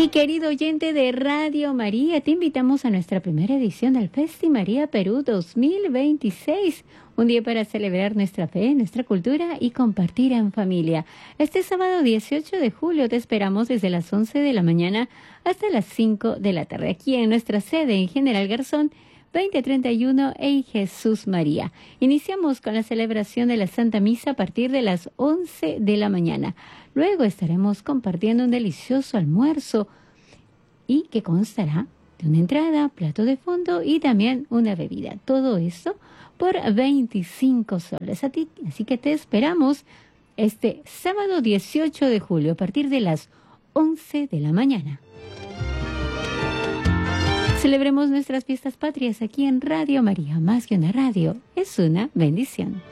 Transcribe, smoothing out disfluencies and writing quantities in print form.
Y querido oyente de Radio María, te invitamos a nuestra primera edición del Festi María Perú 2026. Un día para celebrar nuestra fe, nuestra cultura y compartir en familia. Este sábado 18 de julio te esperamos desde las 11 de la mañana hasta las 5 de la tarde, aquí en nuestra sede en General Garzón 2031 en Jesús María. Iniciamos con la celebración de la Santa Misa a partir de las 11 de la mañana. Luego estaremos compartiendo un delicioso almuerzo y que constará de una entrada, plato de fondo y también una bebida. Todo esto por 25 soles. Así que te esperamos este sábado 18 de julio a partir de las 11 de la mañana. Celebremos nuestras fiestas patrias aquí en Radio María. Más que una radio, es una bendición.